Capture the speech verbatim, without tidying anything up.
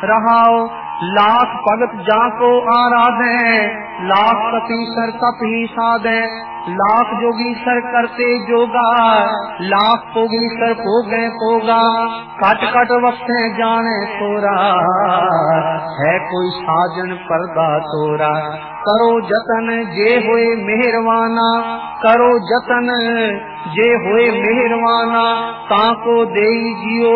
रहाओ लाख भगत जाको आराधे, लाख कपीसर कप ही साधे, लाख जोगीसर करते जोगा, लाख पोगीसर पोगे पोगा, कट कट वक्ते जाने तोरा, है कोई साजन पर्दा तोरा। करो जतन जे होए मेहरवाना, करो जतन जे होए मेहरवाना, ताको देई जियो